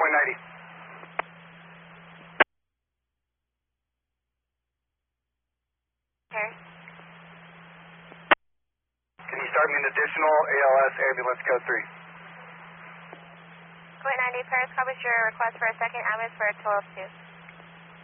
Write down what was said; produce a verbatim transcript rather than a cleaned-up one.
one ninety. Okay. Can you start me an additional A L S ambulance code three? Point ninety, Paris copies your request for a second ambulance for a total of two.